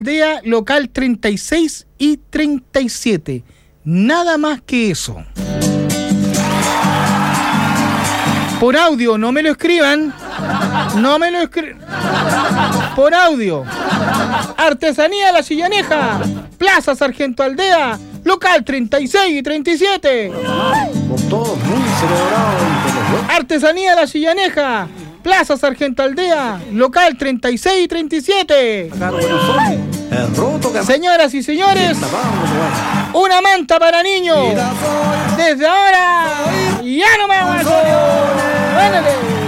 Aldea, local 36 y 37. Nada más que eso. Por audio, no me lo escriban. No me lo escriban. Por audio. Artesanía La Chillaneja, Plaza Sargento Aldea, local 36 y 37. Con todo muy celebrado. Artesanía La Chillaneja, Plaza Sargento Aldea, local 36 y 37. Señoras y señores, una manta para niños. Desde ahora, ya no me aguanto. ¡Ándale!